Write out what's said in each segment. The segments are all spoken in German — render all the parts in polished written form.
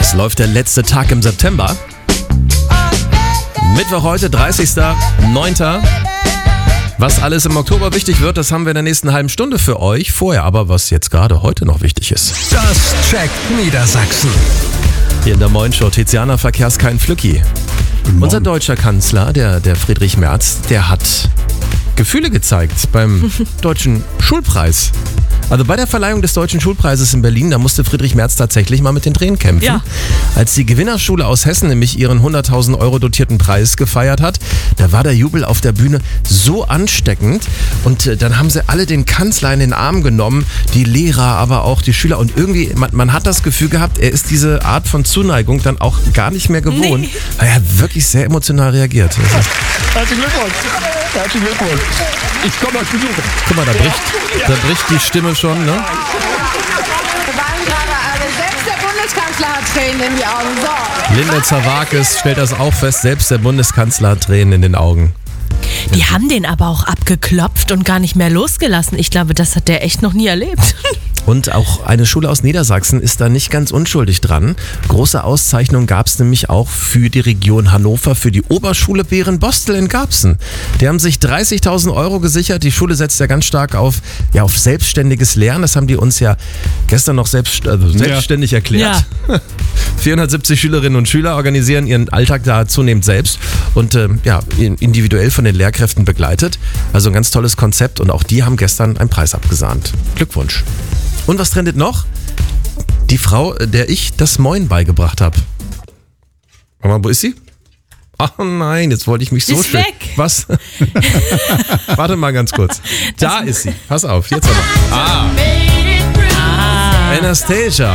Es läuft der letzte Tag im September. Mittwoch heute, 30.09. Was alles im Oktober wichtig wird, das haben wir in der nächsten halben Stunde für euch. Vorher aber, was jetzt gerade heute noch wichtig ist. Das checkt Niedersachsen. Hier in der Moin-Show, Tiziana Verkehrskein Flücki. Unser deutscher Kanzler, der Friedrich Merz, der hat Gefühle gezeigt beim Deutschen Schulpreis. Also bei der Verleihung des Deutschen Schulpreises in Berlin, da musste Friedrich Merz tatsächlich mal mit den Tränen kämpfen. Ja. Als die Gewinnerschule aus Hessen nämlich ihren 100.000 Euro dotierten Preis gefeiert hat, da war der Jubel auf der Bühne so ansteckend. Und dann haben sie alle den Kanzler in den Arm genommen, die Lehrer, aber auch die Schüler. Und irgendwie, man hat das Gefühl gehabt, er ist diese Art von Zuneigung dann auch gar nicht mehr gewohnt. Nee. Weil er wirklich sehr emotional reagiert. Herzlichen Glückwunsch. Herzlichen Glückwunsch. Ich komme euch besuchen. Guck mal, da bricht die Stimme schon, ne? Wir waren gerade alle, selbst der Bundeskanzler hat Tränen in die Augen. So. Linda Zerwakis stellt das auch fest, selbst der Bundeskanzler hat Tränen in den Augen. Die haben den aber auch abgeklopft und gar nicht mehr losgelassen. Ich glaube, das hat der echt noch nie erlebt. Und auch eine Schule aus Niedersachsen ist da nicht ganz unschuldig dran. Große Auszeichnung gab es nämlich auch für die Region Hannover, für die Oberschule Bärenbostel in Garbsen. Die haben sich 30.000 Euro gesichert. Die Schule setzt ja ganz stark auf selbstständiges Lernen. Das haben die uns ja gestern noch selbstständig erklärt. Ja. 470 Schülerinnen und Schüler organisieren ihren Alltag da zunehmend selbst und individuell von den Lehrkräften begleitet. Also ein ganz tolles Konzept und auch die haben gestern einen Preis abgesahnt. Glückwunsch. Und was trendet noch? Die Frau, der ich das Moin beigebracht habe. Mama, wo ist sie? Ach nein, jetzt wollte ich mich so Ist schön... weg. Was? Warte mal ganz kurz. Da ist sie. Pass auf, jetzt aber. Anastasia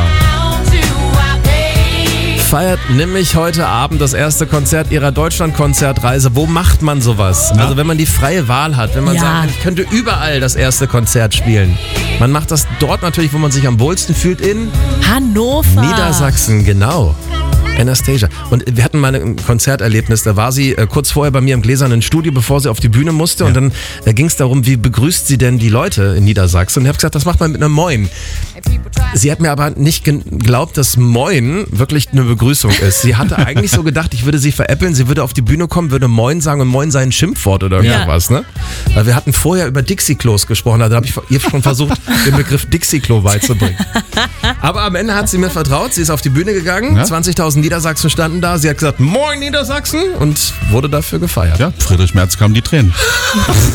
feiert nämlich heute Abend das erste Konzert ihrer Deutschland-Konzertreise. Wo macht man sowas? Also wenn man die freie Wahl hat, wenn man sagt, ich könnte überall das erste Konzert spielen. Man macht das dort natürlich, wo man sich am wohlsten fühlt, in Hannover. Niedersachsen, genau. Anastasia. Und wir hatten mal ein Konzerterlebnis, da war sie kurz vorher bei mir im gläsernen Studio, bevor sie auf die Bühne musste. Und dann ging es darum, wie begrüßt sie denn die Leute in Niedersachsen? Und ich habe gesagt, das macht man mit einem Moin. Sie hat mir aber nicht geglaubt, dass Moin wirklich eine Begrüßung ist. Sie hatte eigentlich so gedacht, ich würde sie veräppeln, sie würde auf die Bühne kommen, würde Moin sagen und Moin sei ein Schimpfwort oder irgendwas. Ne? Weil wir hatten vorher über Dixie-Klos gesprochen, also habe ich ihr schon versucht, den Begriff Dixie-Klo beizubringen. Aber am Ende hat sie mir vertraut, sie ist auf die Bühne gegangen, 20.000 Niedersachsen standen da, sie hat gesagt, Moin Niedersachsen und wurde dafür gefeiert. Ja, Friedrich Merz kamen die Tränen.